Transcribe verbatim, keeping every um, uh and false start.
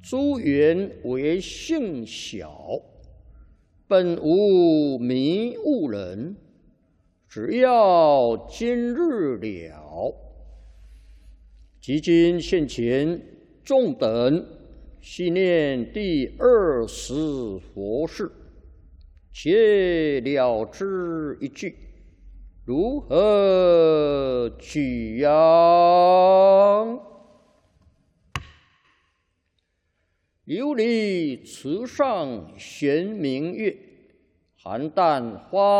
诸缘为性小，本无迷悟人。只要今日了，即今现前众等系念第二十佛事，且了之一句，如何取样？琉璃池上悬明月，邯郸花